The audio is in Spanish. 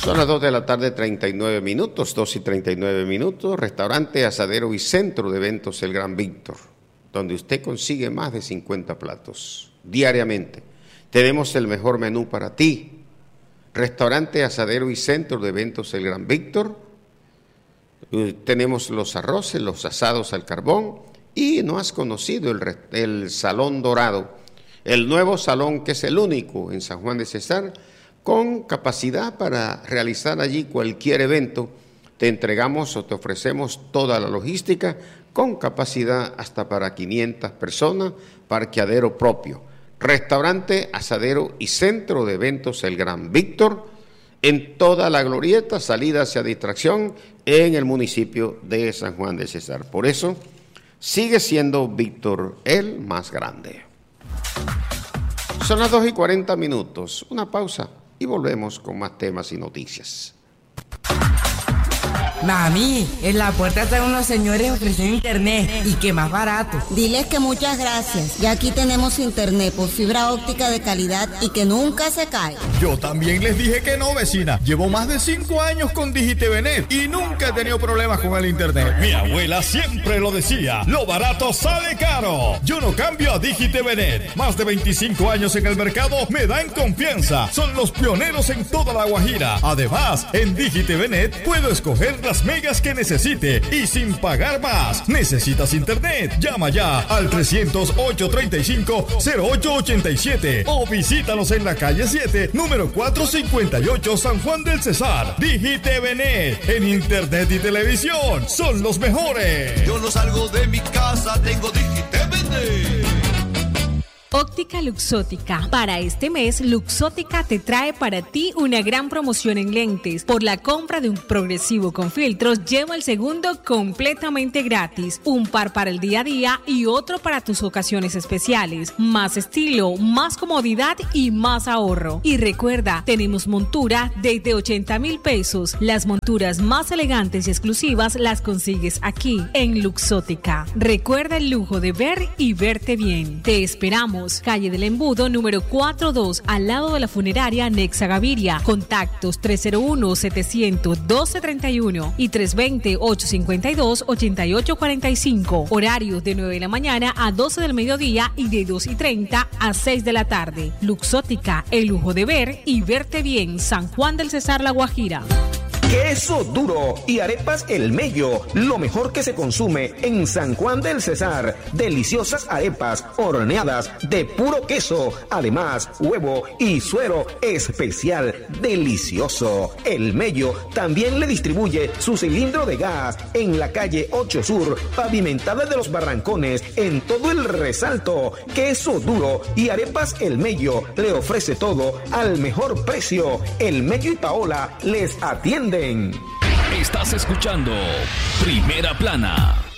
Son las 2 de la tarde, 39 minutos, 2:39. Restaurante, asadero y centro de eventos El Gran Víctor, donde usted consigue más de 50 platos diariamente. Tenemos el mejor menú para ti. Restaurante, asadero y centro de eventos El Gran Víctor. Tenemos los arroces, los asados al carbón. Y no has conocido el Salón Dorado, el nuevo salón que es el único en San Juan de Cesar, con capacidad para realizar allí cualquier evento. Te entregamos o te ofrecemos toda la logística con capacidad hasta para 500 personas, parqueadero propio. Restaurante, asadero y centro de eventos El Gran Víctor, en toda la glorieta, salida hacia Distracción, en el municipio de San Juan de Cesar. Por eso, sigue siendo Víctor el más grande. Son las 2:40. Una pausa y volvemos con más temas y noticias. Mami, en la puerta están unos señores ofreciendo internet y que más barato. Diles que muchas gracias. Ya aquí tenemos internet por fibra óptica de calidad y que nunca se cae. Yo también les dije que no, vecina. Llevo más de 5 años con DigiTVNet y nunca he tenido problemas con el internet. Mi abuela siempre lo decía, lo barato sale caro. Yo no cambio a DigiTVNet. Más de 25 años en el mercado me dan confianza. Son los pioneros en toda La Guajira. Además, en DigiTVNet puedo escoger las megas que necesite y sin pagar más. ¿Necesitas internet? Llama ya al 300-835-0887 o visítanos en la calle 7, número 458, San Juan del Cesar. DigiTVNet, en internet y televisión, son los mejores. Yo no salgo de mi casa, tengo DigiTVNet. Óptica Luxótica. Para este mes, Luxótica te trae para ti una gran promoción en lentes. Por la compra de un progresivo con filtros, lleva el segundo completamente gratis. Un par para el día a día y otro para tus ocasiones especiales. Más estilo, más comodidad y más ahorro. Y recuerda, tenemos montura desde 80,000 pesos. Las monturas más elegantes y exclusivas las consigues aquí, en Luxótica. Recuerda el lujo de ver y verte bien. Te esperamos. Calle del Embudo, número 42, al lado de la funeraria Nexa Gaviria. Contactos 301-700-1231 y 320-852-8845. Horarios de 9 de la mañana a 12 del mediodía y de 2:30 a 6 de la tarde. Luxótica, el lujo de ver y verte bien. San Juan del Cesar, La Guajira. Queso duro y arepas El Mello, lo mejor que se consume en San Juan del Cesar. Deliciosas arepas horneadas de puro queso, además huevo y suero especial, delicioso. El Mello también le distribuye su cilindro de gas en la calle 8 Sur, pavimentada de los Barrancones, en todo el Resalto. Queso duro y arepas El Mello le ofrece todo al mejor precio. El Mello y Paola les atienden. Estás escuchando Primera Plana.